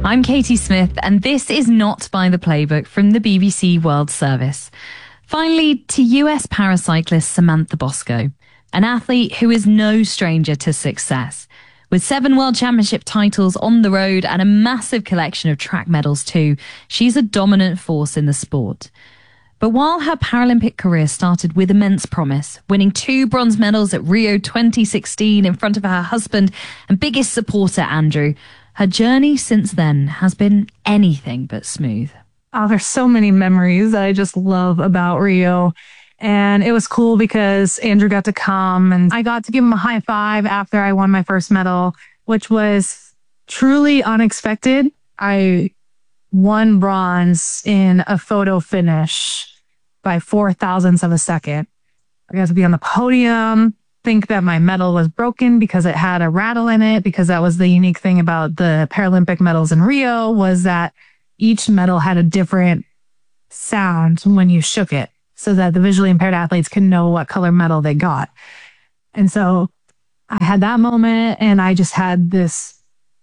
I'm Katie Smith, and this is Not by the Playbook from the BBC World Service. Finally, to US paracyclist Samantha Bosco, an athlete who is no stranger to success. With 7 World Championship titles on the road and a massive collection of track medals too, she's a dominant force in the sport. But while her Paralympic career started with immense promise, winning 2 bronze medals at Rio 2016 in front of her husband and biggest supporter, Andrew, her journey since then has been anything but smooth. Oh, there's so many memories that I just love about Rio. And it was cool because Andrew got to come and I got to give him a high five after I won my first medal, which was truly unexpected. I won bronze in a photo finish by 0.004 of a second. I got to be on the podium, think that my medal was broken because it had a rattle in it, because that was the unique thing about the Paralympic medals in Rio, was that each medal had a different sound when you shook it so that the visually impaired athletes can know what color medal they got. And so I had that moment and I just had this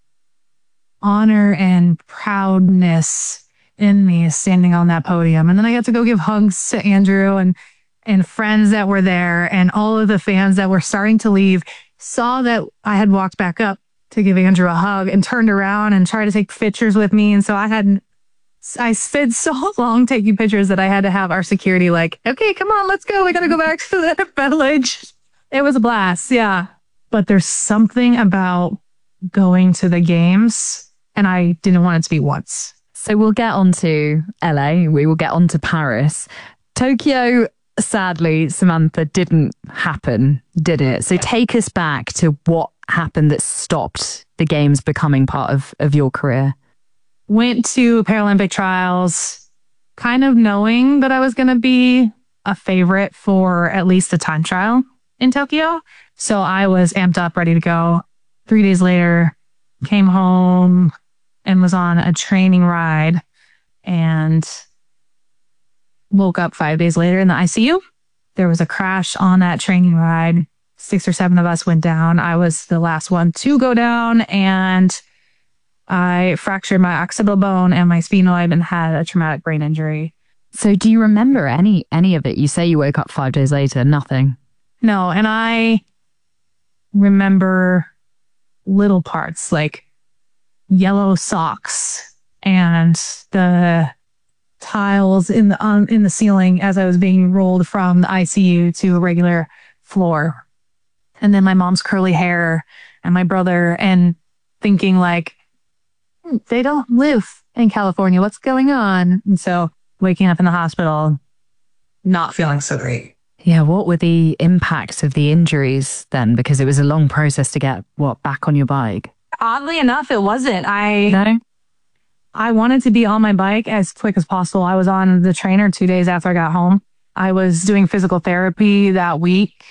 honor and proudness in me standing on that podium. And then I got to go give hugs to Andrew and friends that were there, and all of the fans that were starting to leave saw that I had walked back up to give Andrew a hug and turned around and tried to take pictures with me. And so I spent so long taking pictures that I had to have our security like, okay, come on, let's go. We got to go back to the village. It was a blast. Yeah. But there's something about going to the games, and I didn't want it to be once. So we'll get on to LA. We will get on to Paris. Tokyo, sadly, Samantha, didn't happen, did it? So take us back to what happened that stopped the games becoming part of your career. Went to Paralympic trials, kind of knowing that I was going to be a favorite for at least a time trial in Tokyo. So I was amped up, ready to go. 3 days later, came home and was on a training ride and woke up 5 days later in the ICU. There was a crash on that training ride. 6 or 7 of us went down. I was the last one to go down, and I fractured my occipital bone and my sphenoid and had a traumatic brain injury. So do you remember any of it? You say you woke up 5 days later, nothing. No, and I remember little parts like yellow socks and the tiles in the ceiling as I was being rolled from the ICU to a regular floor. And then my mom's curly hair and my brother, and thinking like, they don't live in California. What's going on? And so waking up in the hospital, not feeling so great. Yeah, what were the impacts of the injuries then? Because it was a long process to get, back on your bike? Oddly enough, it wasn't. No? I wanted to be on my bike as quick as possible. I was on the trainer 2 days after I got home. I was doing physical therapy that week.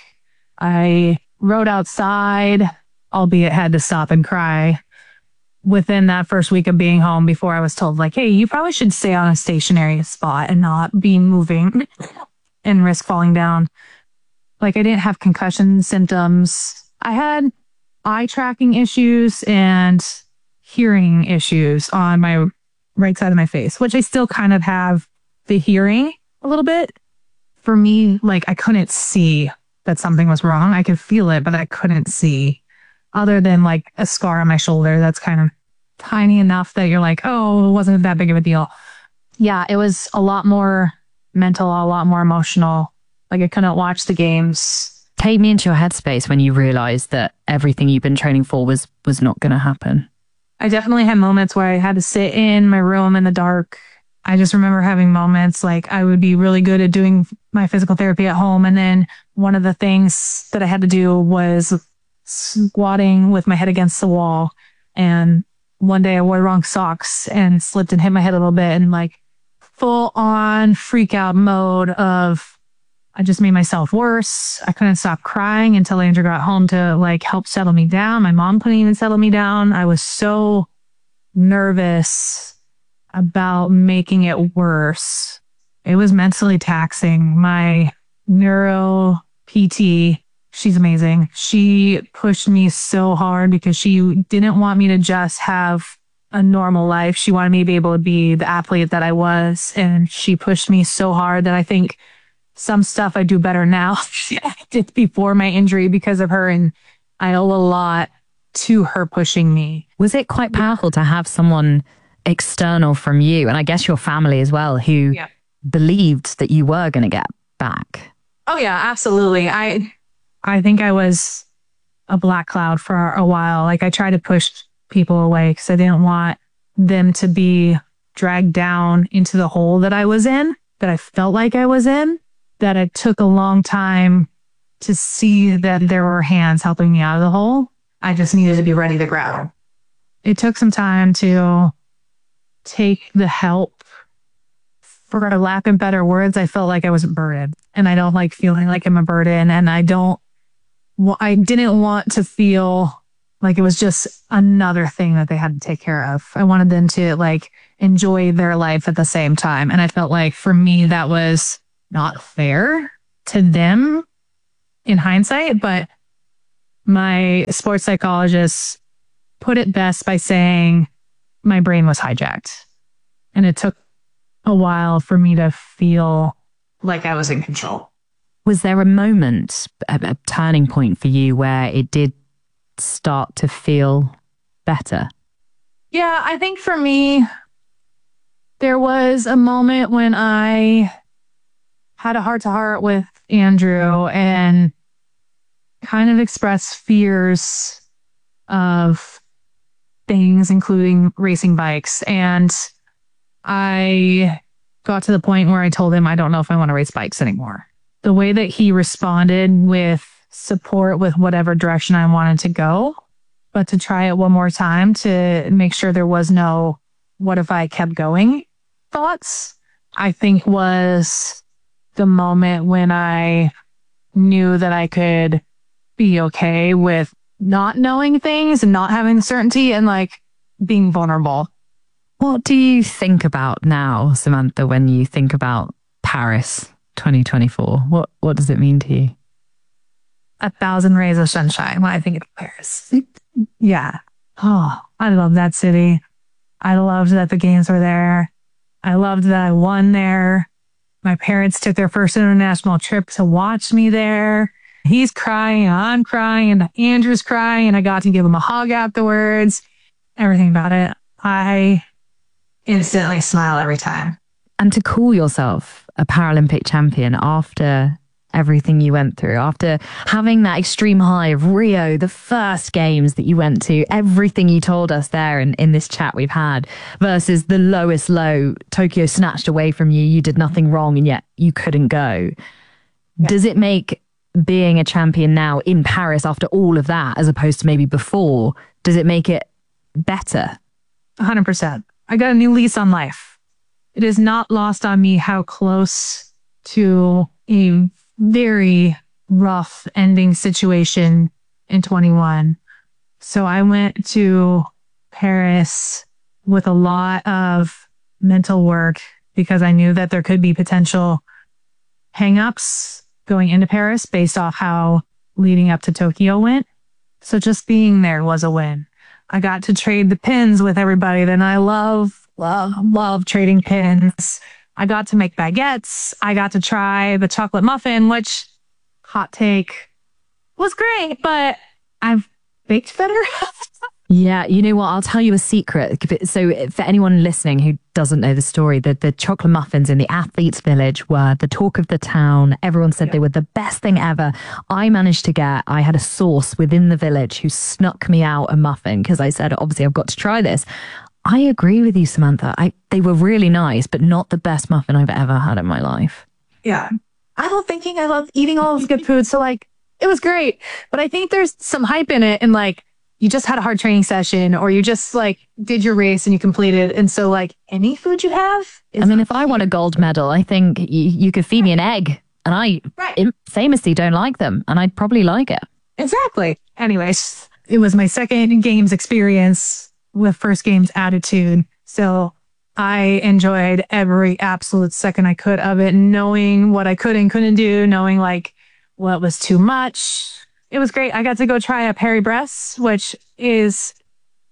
I rode outside, albeit had to stop and cry within that first week of being home before I was told, like, hey, you probably should stay on a stationary spot and not be moving and risk falling down. Like, I didn't have concussion symptoms. I had eye tracking issues and hearing issues on my right side of my face, which I still kind of have the hearing a little bit. For me, like, I couldn't see that something was wrong. I could feel it, but I couldn't see, other than like a scar on my shoulder that's kind of tiny enough that you're like, oh, it wasn't that big of a deal. Yeah, it was a lot more mental, a lot more emotional. Like, I couldn't watch the games. Take me into your headspace when you realized that everything you've been training for was not going to happen. I definitely had moments where I had to sit in my room in the dark. I just remember having moments like I would be really good at doing my physical therapy at home. And then one of the things that I had to do was squatting with my head against the wall. And one day I wore the wrong socks and slipped and hit my head a little bit, and like full on freak out mode of, I just made myself worse. I couldn't stop crying until Andrew got home to like help settle me down. My mom couldn't even settle me down. I was so nervous about making it worse. It was mentally taxing. My neuro PT, she's amazing. She pushed me so hard because she didn't want me to just have a normal life. She wanted me to be able to be the athlete that I was. And she pushed me so hard that I think some stuff I do better now I did before my injury because of her. And I owe a lot to her pushing me. Was it quite powerful to have someone external from you, and I guess your family as well, who believed that you were going to get back? Oh yeah, absolutely. I think I was a black cloud for a while. Like I tried to push people away because I didn't want them to be dragged down into the hole that I was in, that I felt like I was in, that it took a long time to see that there were hands helping me out of the hole. I just needed to be ready to grab. It took some time to take the help. For a lack of better words, I felt like I was a burden, and I don't like feeling like I'm a burden. And I didn't want to feel like it was just another thing that they had to take care of. I wanted them to like enjoy their life at the same time. And I felt like for me, that was not fair to them in hindsight, but my sports psychologist put it best by saying my brain was hijacked. And it took a while for me to feel like I was in control. Was there a moment, a turning point for you where it did start to feel better? Yeah, I think for me, there was a moment when I had a heart-to-heart with Andrew and kind of expressed fears of things, including racing bikes. And I got to the point where I told him, I don't know if I want to race bikes anymore. The way that he responded with support with whatever direction I wanted to go, but to try it one more time to make sure there was no, what if I kept going thoughts, I think was the moment when I knew that I could be okay with not knowing things and not having certainty and like being vulnerable. What do you think about now, Samantha, when you think about Paris 2024? What does it mean to you? 1,000 rays of sunshine when I think of Paris. Yeah. Oh, I love that city. I loved that the games were there. I loved that I won there. My parents took their first international trip to watch me there. He's crying, I'm crying, and Andrew's crying, and I got to give him a hug afterwards. Everything about it. I instantly smile every time. And to call yourself a Paralympic champion after everything you went through, after having that extreme high of Rio, the first games that you went to, everything you told us there in this chat we've had, versus the lowest low, Tokyo snatched away from you, you did nothing wrong and yet you couldn't go. Yeah. Does it make being a champion now in Paris after all of that, as opposed to maybe before, does it make it better? 100%. I got a new lease on life. It is not lost on me how close to a very rough ending situation in 21. So I went to Paris with a lot of mental work because I knew that there could be potential hangups going into Paris based off how leading up to Tokyo went. So just being there was a win. I got to trade the pins with everybody that I love trading pins. I got to make baguettes. I got to try the chocolate muffin, which, hot take, was great, but I've baked better. Yeah, you know what? I'll tell you a secret. So for anyone listening who doesn't know the story, the chocolate muffins in the Athletes Village were the talk of the town. Everyone said they were the best thing ever. I had a source within the village who snuck me out a muffin because I said, obviously, I've got to try this. I agree with you, Samantha. They were really nice, but not the best muffin I've ever had in my life. Yeah. I love baking. I love eating all this good food. So like, it was great. But I think there's some hype in it. And like, you just had a hard training session or you just like did your race and you completed. And so like any food you have. If I won a gold medal, I think you could feed me an egg. And I famously don't like them. And I'd probably like it. Exactly. Anyways, it was my second games experience with first games attitude. So I enjoyed every absolute second I could of it, knowing what I could and couldn't do, knowing like what was too much. It was great. I got to go try a Paris-Brest, which is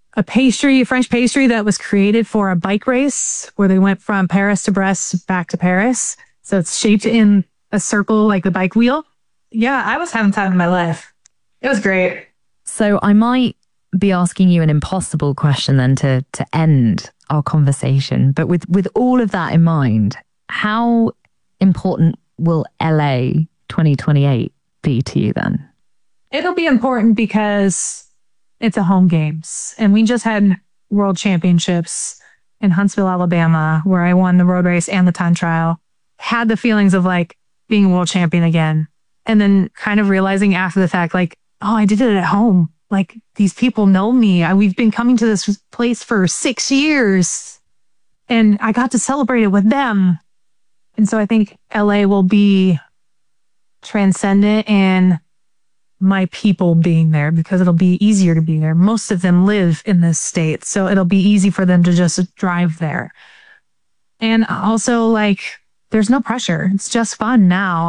a French pastry that was created for a bike race where they went from Paris to Brest back to Paris. So it's shaped in a circle like the bike wheel. Yeah, I was having time in my life. It was great. So I might be asking you an impossible question then to end our conversation. But with all of that in mind, how important will LA 2028 be to you then? It'll be important because it's a home games. And we just had world championships in Huntsville, Alabama, where I won the road race and the time trial. Had the feelings of like being a world champion again. And then kind of realizing after the fact, like, oh, I did it at home. Like these people know me. We've been coming to this place for 6 years and I got to celebrate it with them. And so I think LA will be transcendent in my people being there because it'll be easier to be there. Most of them live in this state, so it'll be easy for them to just drive there. And also, like, there's no pressure. It's just fun now.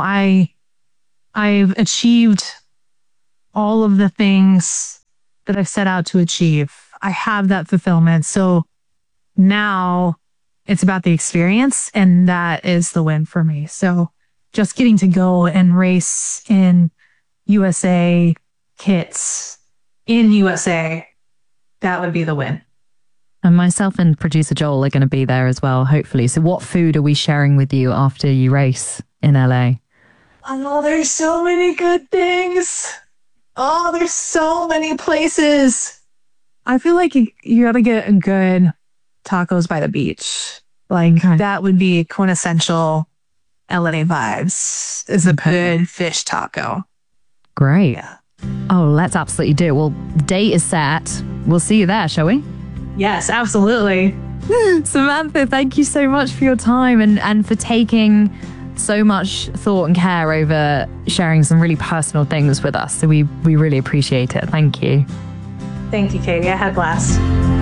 I've achieved all of the things that I've set out to achieve. I have that fulfillment. So now it's about the experience, and that is the win for me. So just getting to go and race in USA kits in USA, that would be the win. And myself and producer Joel are going to be there as well, hopefully. So what food are we sharing with you after you race in LA? Oh, there's so many good things. Oh, there's so many places. I feel like you got to get a good tacos by the beach. Like that would be quintessential LA vibes, is a good fish taco. Great. Yeah. Oh, let's absolutely do it. Well, date is set. We'll see you there, shall we? Yes, absolutely. Samantha, thank you so much for your time and for taking so much thought and care over sharing some really personal things with us. So we really appreciate it. Thank you. Thank you, Katie. I had a blast.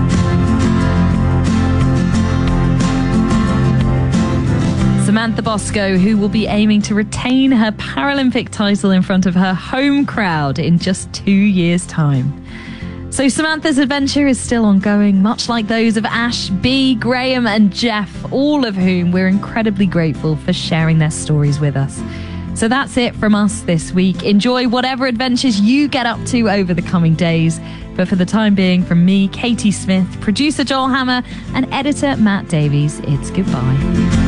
Samantha Bosco, who will be aiming to retain her Paralympic title in front of her home crowd in just 2 years' time. So Samantha's adventure is still ongoing, much like those of Ash, B, Graham and Jeff, all of whom we're incredibly grateful for sharing their stories with us. So that's it from us this week. Enjoy whatever adventures you get up to over the coming days. But for the time being, from me, Katie Smith, producer Joel Hammer and editor Matt Davies, it's goodbye.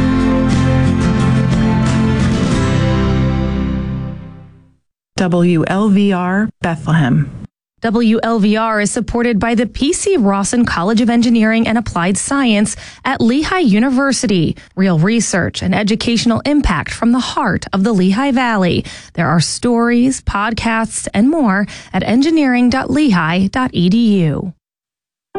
WLVR Bethlehem. WLVR is supported by the P.C. Rawson College of Engineering and Applied Science at Lehigh University. Real research and educational impact from the heart of the Lehigh Valley. There are stories, podcasts, and more at engineering.lehigh.edu.